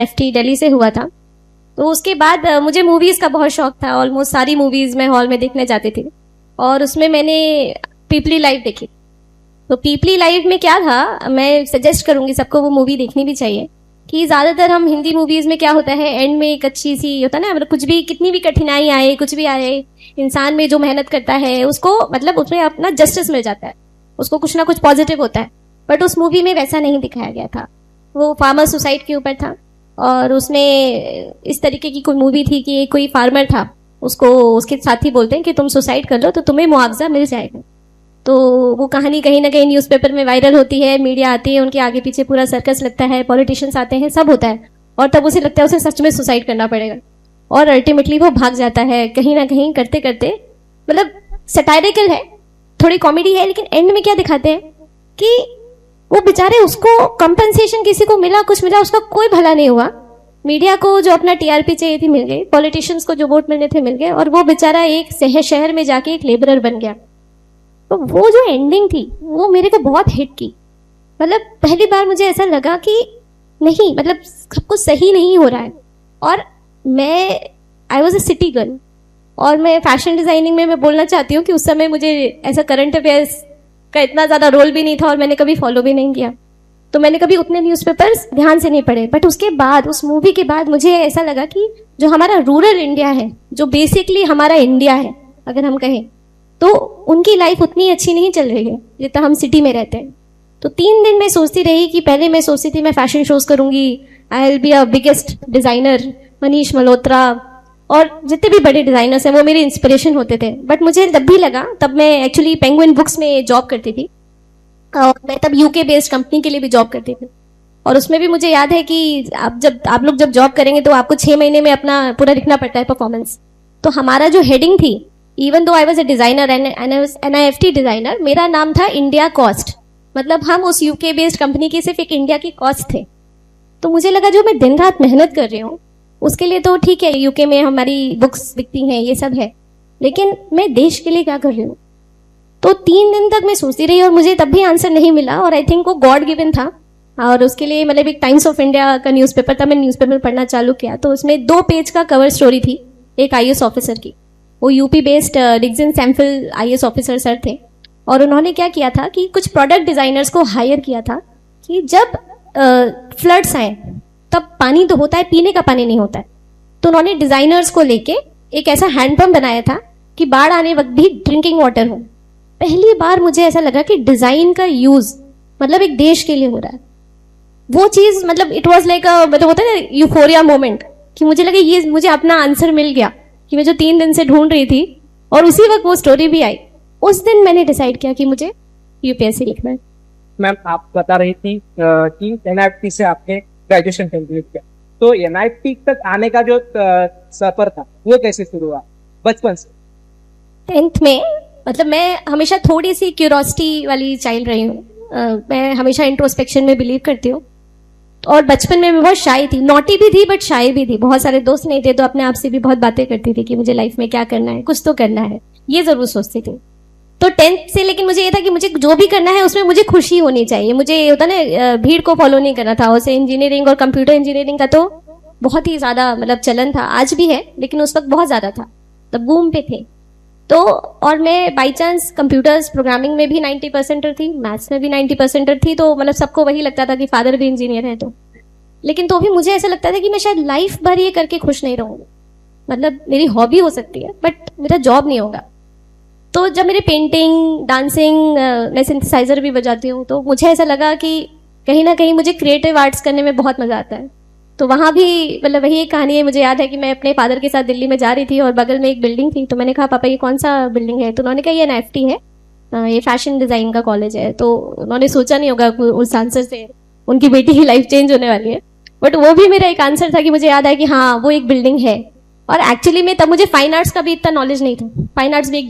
FT Delhi से हुआ था। तो उसके बाद मुझे मूवीज का बहुत शौक था। ऑलमोस्ट सारी मूवीज मैं हॉल में देखने जाती थी और उसमें मैंने पीपली लाइव देखी। तो पीपली लाइव में क्या था, मैं सजेस्ट करूंगी सबको वो मूवी देखनी भी चाहिए, कि ज्यादातर हम हिंदी मूवीज में क्या होता है, एंड में एक अच्छी सी होता है ना, मतलब कुछ भी कितनी भी कठिनाई आए, कुछ भी आए, इंसान में जो मेहनत करता है उसको मतलब उसमें अपना जस्टिस मिल जाता है, उसको कुछ ना कुछ पॉजिटिव होता है। बट उस मूवी में वैसा नहीं दिखाया गया था। वो फार्मर सुसाइड के ऊपर था और उसमें इस तरीके की कोई मूवी थी कि कोई फार्मर था, उसको उसके साथी बोलते हैं कि तुम सुसाइड कर लो तो तुम्हें मुआवजा मिल जाएगा। तो वो कहानी कहीं ना कहीं न्यूज़पेपर में वायरल होती है, मीडिया आती है, उनके आगे पीछे पूरा सर्कस लगता है, पॉलिटिशियंस आते हैं, सब होता है, और तब उसे लगता है उसे सच में सुसाइड करना पड़ेगा और अल्टीमेटली वो भाग जाता है कहीं ना कहीं करते करते। मतलब सटायरिकल है, थोड़ी कॉमेडी है, लेकिन एंड में क्या दिखाते हैं कि वो बेचारे, उसको कंपनसेशन किसी को मिला, कुछ मिला, उसका कोई भला नहीं हुआ। मीडिया को जो अपना टीआरपी चाहिए थी मिल गई, पॉलिटिशियंस को जो वोट मिलने थे मिल गए, और वो बेचारा एक शहर में जाके एक लेबरर बन गया। तो वो जो एंडिंग थी वो मेरे को बहुत हिट की। मतलब पहली बार मुझे ऐसा लगा कि नहीं, मतलब सब कुछ सही नहीं हो रहा है। और I was a city girl और मैं फैशन डिजाइनिंग में मैं बोलना चाहती हूँ कि उस समय मुझे ऐसा करंट अफेयर्स का इतना ज्यादा रोल भी नहीं था और मैंने कभी फॉलो भी नहीं किया, तो मैंने कभी उतने न्यूज़पेपर्स ध्यान से नहीं पढ़े। बट उसके बाद, उस मूवी के बाद मुझे ऐसा लगा कि जो हमारा रूरल इंडिया है, जो बेसिकली हमारा इंडिया है अगर हम कहें, तो उनकी लाइफ उतनी अच्छी नहीं चल रही है जितना हम सिटी में रहते हैं। तो 3 दिन मैं सोचती रही कि पहले मैं सोचती थी मैं फैशन शोज करूंगी, I will be a biggest designer, Manish Malhotra और जितने भी बड़े डिजाइनर्स हैं वो मेरे इंस्पिरेशन होते थे। बट मुझे तब भी लगा, तब मैं एक्चुअली पेंगुइन बुक्स में जॉब करती थी और मैं तब यूके बेस्ड कंपनी के लिए भी जॉब करती थी। और उसमें भी मुझे याद है कि आप लोग जब जॉब करेंगे तो आपको 6 महीने में अपना पूरा लिखना पड़ता है परफॉर्मेंस। तो हमारा जो हेडिंग थी, even though I was a designer and FT designer, मेरा नाम था इंडिया कॉस्ट। मतलब हम उस यूके बेस्ड कंपनी की सिर्फ एक इंडिया की कॉस्ट थे। तो मुझे लगा जो मैं दिन रात मेहनत कर रही हूँ उसके लिए तो ठीक है, यूके में हमारी बुक्स बिकती हैं, ये सब है, लेकिन मैं देश के लिए क्या कर रही हूँ। तो 3 दिन तक मैं सोचती रही और मुझे तब भी आंसर नहीं मिला, और आई थिंक वो गॉड गिवन था। और उसके लिए मतलब एक टाइम्स ऑफ इंडिया का न्यूज़पेपर था, मैंने न्यूज़पेपर पढ़ना चालू किया तो उसमें 2 पेज का कवर स्टोरी थी एक आईएएस ऑफिसर की। वो UP based डिग्जन sample IAS officer sir थे, और उन्होंने क्या किया था कि कुछ प्रोडक्ट डिजाइनर्स को हायर किया था कि जब फ्लड्स आए तब पानी तो होता है, पीने का पानी नहीं होता है। तो उन्होंने डिजाइनर्स को लेके एक ऐसा हैंडपंप बनाया था कि बाढ़ आने वक्त भी ड्रिंकिंग वाटर हो। पहली बार मुझे ऐसा लगा कि डिजाइन का यूज मतलब एक देश के लिए हो रहा है। वो चीज मतलब इट वाज लाइक मतलब होता है ना यूफोरिया मोमेंट, कि मुझे लगा ये मुझे अपना आंसर मिल गया कि मैं जो 3 दिन से ढूंढ रही थी, और उसी वक्त वो स्टोरी भी आई। उस दिन मैंने डिसाइड किया कि मुझे यूपीएससी लिखना है। मैम, आप बता रही थी कि एनआईएफटी से आपने ग्रेजुएशन कंप्लीट किया, तो एनआईएफटी तक आने का जो सफर था वो कैसे शुरू हुआ बचपन से? 10th में मतलब मैं हमेशा थोड़ी सी क्यूरोसिटी वाली चाइल्ड रही हूँ। मैं हमेशा इंट्रोस्पेक्शन में बिलीव करती हूँ, और बचपन में मैं बहुत शाय थी, नॉटी भी थी बट शाय भी थी। बहुत सारे दोस्त नहीं थे तो अपने आप से भी बहुत बातें करती थी कि मुझे लाइफ में क्या करना है, कुछ तो करना है, ये जरूर सोचती थी। तो 10th से लेकिन मुझे ये था कि मुझे जो भी करना है उसमें मुझे खुशी होनी चाहिए। मुझे ये होता ना भीड़ को फॉलो नहीं करना था। उसे इंजीनियरिंग और कंप्यूटर इंजीनियरिंग का तो बहुत ही ज्यादा मतलब चलन था, आज भी है लेकिन उस वक्त बहुत ज्यादा था, तब बूम पे थे। तो और मैं बाई चांस कंप्यूटर्स प्रोग्रामिंग में भी 90% थी, मैथ्स में भी 90% थी। तो मतलब सबको वही लगता था कि फादर भी इंजीनियर है, तो लेकिन तो भी मुझे ऐसा लगता था कि मैं शायद लाइफ भर ये करके खुश नहीं रहूंगी। मतलब मेरी हॉबी हो सकती है बट मेरा जॉब नहीं होगा। तो जब मेरे पेंटिंग, डांसिंग, मैं सिंथेसाइजर भी बजाती हूँ, तो मुझे ऐसा लगा कि कहीं ना कहीं मुझे क्रिएटिव आर्ट्स करने में बहुत मजा आता है। तो वहां भी मतलब वही एक कहानी है। मुझे याद है कि मैं अपने फादर के साथ दिल्ली में जा रही थी और बगल में एक बिल्डिंग थी, तो मैंने कहा पापा ये कौन सा बिल्डिंग है? तो उन्होंने कहा ये एनआईएफटी है, ये फैशन डिजाइन का कॉलेज है। तो उन्होंने सोचा नहीं होगा उस आंसर से उनकी बेटी की लाइफ चेंज होने वाली है, बट वो भी मेरा एक आंसर था कि मुझे याद है कि हाँ वो एक बिल्डिंग है। और एक्चुअली में तब मुझे फाइन आर्ट्स का भी इतना नॉलेज नहीं था। फाइन आर्ट्स भी एक